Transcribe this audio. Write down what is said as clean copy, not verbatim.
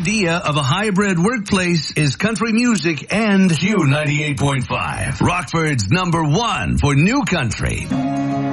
idea of a hybrid workplace is country music and Q98.5. Rockford's #1 for new country.